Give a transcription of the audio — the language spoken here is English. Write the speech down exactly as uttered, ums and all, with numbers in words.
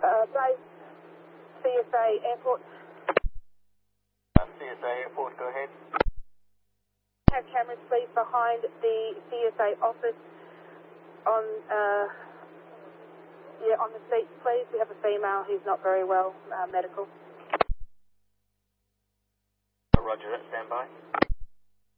Uh, Dave, C S A Airport. Uh, C S A Airport, go ahead. Have cameras, please, behind the C S A office on, uh, yeah, on the seats, please. We have a female who's not very well, uh, medical. Roger that, stand by.